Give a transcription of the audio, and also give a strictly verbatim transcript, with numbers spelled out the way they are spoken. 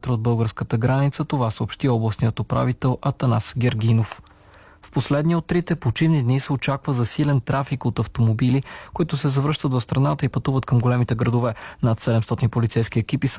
км от българската граница. Това съобщи областният управител Атанас Гергинов. В последния от трите почивни дни се очаква засилен трафик от автомобили, които се завръщат в страната и пътуват към големите градове. Над седемстотин полицейски екипи са